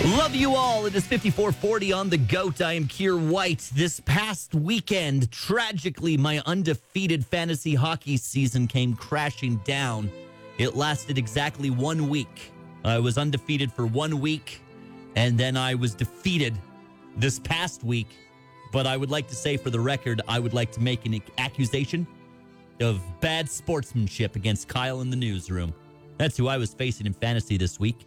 Love you all. It is 5440 on the GOAT. I am Keir White. This past weekend, tragically, my undefeated fantasy hockey season came crashing down. It lasted exactly 1 week. I was undefeated for 1 week, and then I was defeated this past week. But I would like to say, for the record, I would like to make an accusation of bad sportsmanship against Kyle in the newsroom. That's who I was facing in fantasy this week.